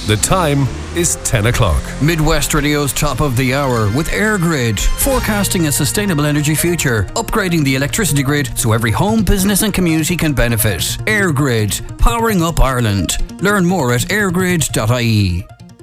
The time is 10 o'clock. Midwest Radio's top of the hour with AirGrid, forecasting a sustainable energy future, upgrading the electricity grid so every home, business and community can benefit. AirGrid, powering up Ireland. Learn more at airgrid.ie.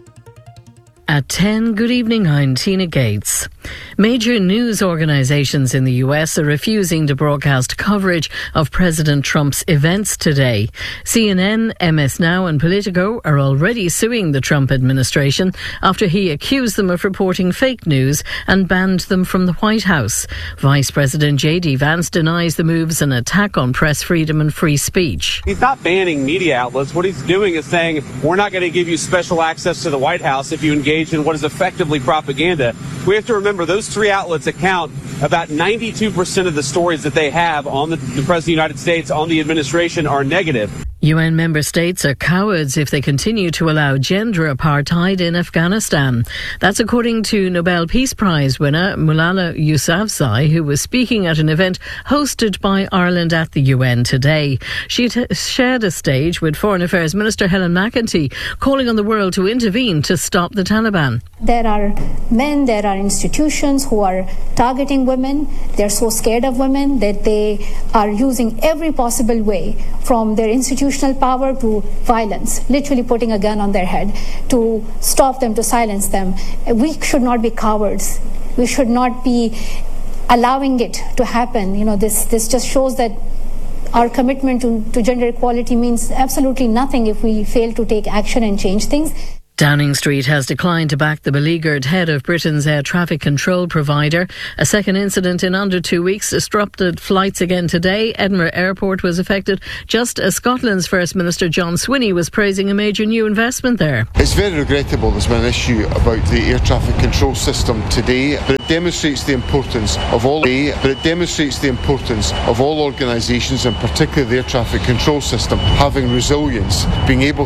At 10, good evening, I'm Tina Gates. Major news organisations in the US are refusing to broadcast coverage of President Trump's events today. CNN, MS Now and Politico are already suing the Trump administration after he accused them of reporting fake news and banned them from the White House. Vice President J.D. Vance denies the move's an attack on press freedom and free speech. He's not banning media outlets. What he's doing is saying, we're not going to give you special access to the White House if you engage in what is effectively propaganda. We have to remember those three outlets account about 92% of the stories that they have on the President of the United States, on the administration, are negative. UN member states are cowards if they continue to allow gender apartheid in Afghanistan. That's according to Nobel Peace Prize winner Malala Yousafzai, who was speaking at an event hosted by Ireland at the UN today. She shared a stage with Foreign Affairs Minister Helen McEntee, calling on the world to intervene to stop the Taliban. There are men, there are institutions who are targeting women. They're so scared of women that they are using every possible way, from their institutional power to violence, literally putting a gun on their head to stop them, to silence them. We should not be cowards. We should not be allowing it to happen. You know, this just shows that our commitment to gender equality means absolutely nothing if we fail to take action and change things. Downing Street has declined to back the beleaguered head of Britain's air traffic control provider. A second incident in under 2 weeks disrupted flights again today. Edinburgh Airport was affected just as Scotland's First Minister John Swinney was praising a major new investment there. It's very regrettable there's been an issue about the air traffic control system today, but it demonstrates the importance of all organisations, and particularly the air traffic control system, having resilience, being able